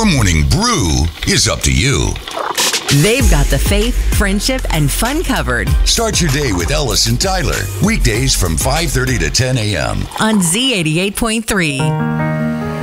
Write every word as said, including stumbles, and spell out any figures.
morning brew is up to you. They've got the faith, friendship, and fun covered Start your day with Ellis and Tyler. Weekdays from five thirty to ten a.m. on Z eighty-eight point three.